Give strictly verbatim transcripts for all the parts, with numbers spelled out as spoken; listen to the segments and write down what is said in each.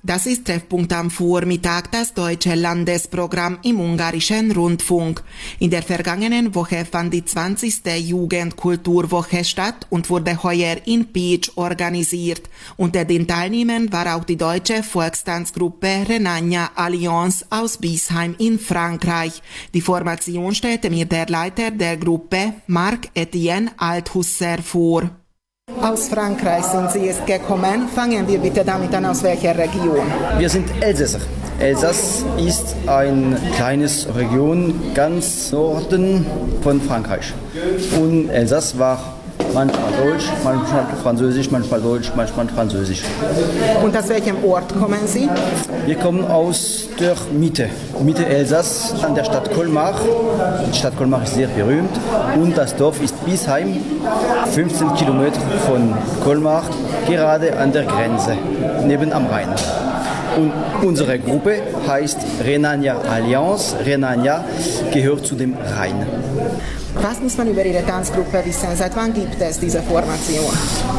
Das ist Treffpunkt am Vormittag, das deutsche Landesprogramm im ungarischen Rundfunk. In der vergangenen Woche fand die zwanzigste Jugendkulturwoche statt und wurde heuer in Pécs organisiert. Unter den Teilnehmern war auch die deutsche Volkstanzgruppe Rhénania Alliance aus Biesheim in Frankreich. Die Formation stellte mir der Leiter der Gruppe, Marc-Etienne Althusser, vor. Aus Frankreich sind Sie jetzt gekommen. Fangen wir bitte damit an, aus welcher Region? Wir sind Elsässer. Elsass ist eine kleine Region ganz Norden von Frankreich. Und Elsass war manchmal Deutsch, manchmal Französisch, manchmal Deutsch, manchmal Französisch. Und aus welchem Ort kommen Sie? Wir kommen aus der Mitte, Mitte Elsass, an der Stadt Colmar. Die Stadt Colmar ist sehr berühmt und das Dorf ist Biesheim, fünfzehn Kilometer von Colmar, gerade an der Grenze, neben am Rhein. Und unsere Gruppe heißt Rhénania Alliance. Rhénania gehört zu dem Rhein. Was muss man über Ihre Tanzgruppe wissen? Seit wann gibt es diese Formation?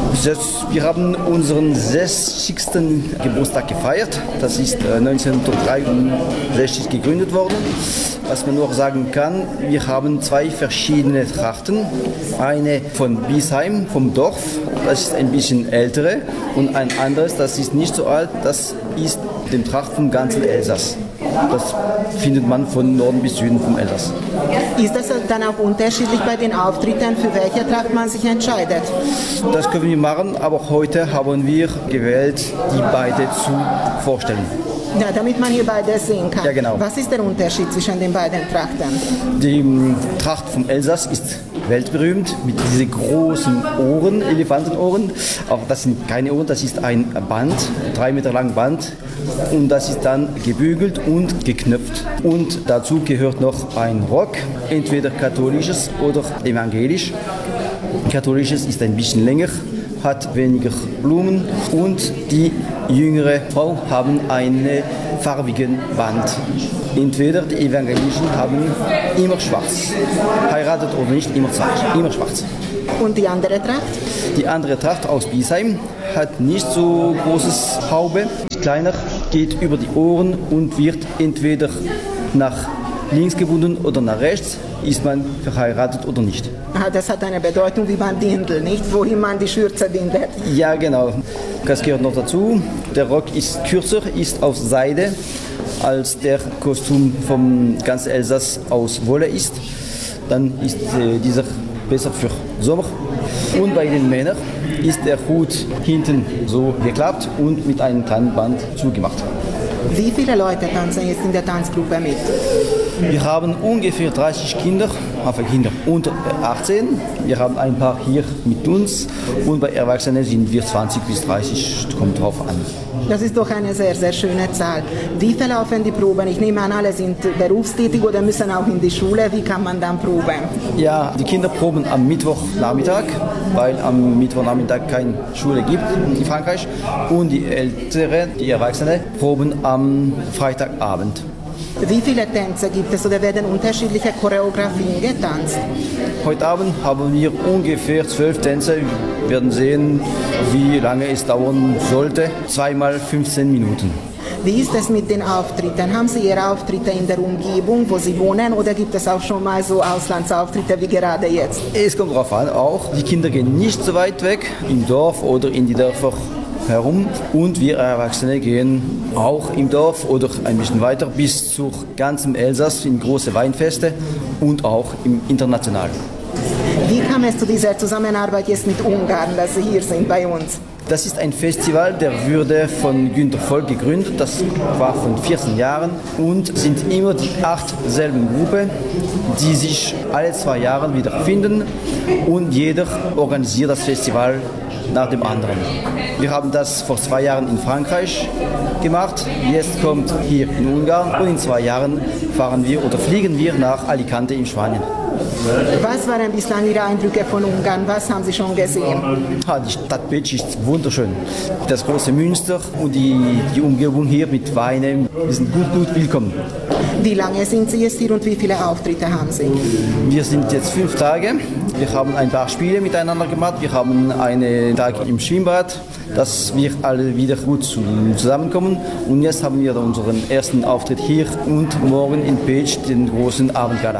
Wir haben unseren sechzigsten Geburtstag gefeiert. Das ist neunzehnhundertdreiundsechzig gegründet worden. Was man noch sagen kann, wir haben zwei verschiedene Trachten. Eine von Biesheim, vom Dorf, das ist ein bisschen ältere. Und ein anderes, das ist nicht so alt, das ist die Tracht vom ganzen Elsass. Das findet man von Norden bis Süden vom Elsass. Ist das dann auch unterschiedlich bei den Auftritten, für welche Tracht man sich entscheidet? Das können wir machen, aber heute haben wir gewählt, die beide zu vorstellen. Ja, damit man hier beide sehen kann. Ja, genau. Was ist der Unterschied zwischen den beiden Trachten? Die Tracht vom Elsass ist weltberühmt mit diesen großen Ohren, Elefantenohren. Auch das sind keine Ohren, das ist ein Band, drei Meter lang Band. Und das ist dann gebügelt und geknöpft. Und dazu gehört noch ein Rock, entweder katholisches oder evangelisch. Katholisches ist ein bisschen länger, hat weniger Blumen und die jüngere Frau haben einen farbigen Band. Entweder die Evangelischen haben immer schwarz, heiratet oder nicht, immer, immer schwarz. Und die andere Tracht? Die andere Tracht aus Biesheim hat nicht so großes Haube, ist kleiner, geht über die Ohren und wird entweder nach links gebunden oder nach rechts, ist man verheiratet oder nicht. Aha, das hat eine Bedeutung wie beim Dirndl, nicht? Wohin man die Schürze bindet. Ja, genau. Das gehört noch dazu. Der Rock ist kürzer, ist aus Seide, als der Kostüm vom ganzen Elsass aus Wolle ist. Dann ist äh, dieser besser für Sommer. Und bei den Männern ist der Hut hinten so geklappt und mit einem kleinen Band zugemacht. Wie viele Leute tanzen jetzt in der Tanzgruppe mit? Wir haben ungefähr dreißig Kinder, also Kinder unter achtzehn. Wir haben ein paar hier mit uns und bei Erwachsenen sind wir zwanzig bis dreißig, kommt drauf an. Das ist doch eine sehr, sehr schöne Zahl. Wie verlaufen die Proben? Ich nehme an, alle sind berufstätig oder müssen auch in die Schule. Wie kann man dann proben? Ja, die Kinder proben am Mittwochnachmittag, weil am Mittwochnachmittag keine Schule gibt in Frankreich. Und die Älteren, die Erwachsenen, proben am Freitagabend. Wie viele Tänze gibt es oder werden unterschiedliche Choreografien getanzt? Heute Abend haben wir ungefähr zwölf Tänze. Wir werden sehen, wie lange es dauern sollte. Zweimal fünfzehn Minuten. Wie ist es mit den Auftritten? Haben Sie Ihre Auftritte in der Umgebung, wo Sie wohnen, oder gibt es auch schon mal so Auslandsauftritte wie gerade jetzt? Es kommt darauf an, auch die Kinder gehen nicht so weit weg, im Dorf oder in die Dörfer herum. Und wir Erwachsene gehen auch im Dorf oder ein bisschen weiter bis zur ganzen Elsass in große Weinfeste und auch im Internationalen. Wie kam es zu dieser Zusammenarbeit jetzt mit Ungarn, dass Sie hier sind bei uns? Das ist ein Festival, der wurde von Günter Volk gegründet, das war von vierzehn Jahren und sind immer die acht selben Gruppen, die sich alle zwei Jahre wiederfinden und jeder organisiert das Festival nach dem anderen. Wir haben das vor zwei Jahren in Frankreich gemacht, jetzt kommt hier in Ungarn und in zwei Jahren fahren wir oder fliegen wir nach Alicante in Spanien. Was waren bislang Ihre Eindrücke von Ungarn? Was haben Sie schon gesehen? Ja, die Stadt Pécs ist wunderschön. Das große Münster und die, die Umgebung hier mit Weinen, wir sind gut, gut willkommen. Wie lange sind Sie jetzt hier und wie viele Auftritte haben Sie? Wir sind jetzt fünf Tage. Wir haben ein paar Spiele miteinander gemacht. Wir haben einen Tag im Schwimmbad, dass wir alle wieder gut zusammenkommen. Und jetzt haben wir unseren ersten Auftritt hier und morgen in Pécs den großen Abendgala.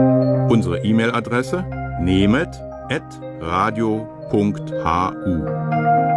Unsere E-Mail-Adresse nehmet at radio punkt h u.